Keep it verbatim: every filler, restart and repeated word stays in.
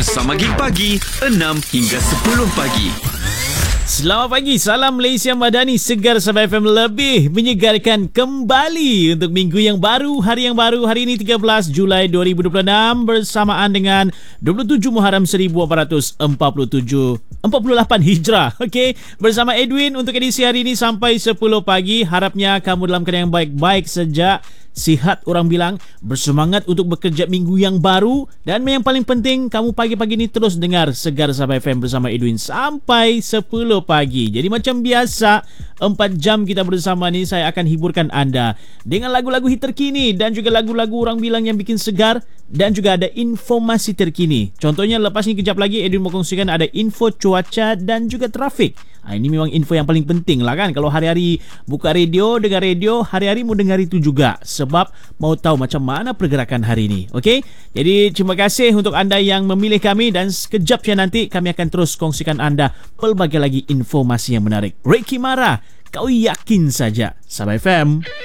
bersama Gig Pagi enam hingga sepuluh pagi. Selamat pagi, salam Malaysia Madani, Segar Sabah F M lebih menyegarkan kembali untuk minggu yang baru, hari yang baru. Hari ini tiga belas Julai dua ribu dua puluh enam bersamaan dengan dua puluh tujuh Muharram seribu empat ratus empat puluh tujuh empat puluh lapan Hijrah. Okey, bersama Edwin untuk edisi hari ini sampai sepuluh pagi. Harapnya kamu dalam keadaan yang baik-baik saja. Sihat orang bilang, bersemangat untuk bekerja minggu yang baru, dan yang paling penting kamu pagi-pagi ni terus dengar Segar Sabah F M bersama Edwin sampai sepuluh pagi. Jadi macam biasa, empat jam kita bersama ni saya akan hiburkan anda dengan lagu-lagu hit terkini dan juga lagu-lagu orang bilang yang bikin segar, dan juga ada informasi terkini. Contohnya lepas ni kejap lagi Edwin mau kongsikan ada info cuaca dan juga trafik. Ha, ini memang info yang paling penting lah kan. Kalau hari-hari buka radio, dengar radio, hari-hari mau dengar itu juga, sebab mau tahu macam mana pergerakan hari ini. Okey, jadi terima kasih untuk anda yang memilih kami, dan sekejap ya nanti kami akan terus kongsikan anda pelbagai lagi informasi yang menarik. Ricky Mara, kau yakin saja. Sabah F M.